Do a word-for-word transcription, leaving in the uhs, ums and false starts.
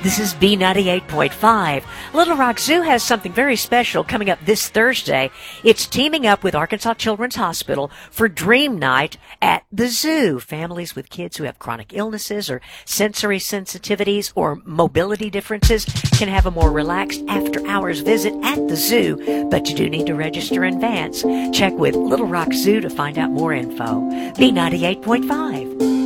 This is B ninety-eight point five. Little Rock Zoo has something very special coming up this Thursday. It's teaming up with Arkansas Children's Hospital for Dream Night at the zoo. Families with kids who have chronic illnesses or sensory sensitivities or mobility differences can have a more relaxed after-hours visit at the zoo, but you do need to register in advance. Check with Little Rock Zoo to find out more info. B ninety-eight point five.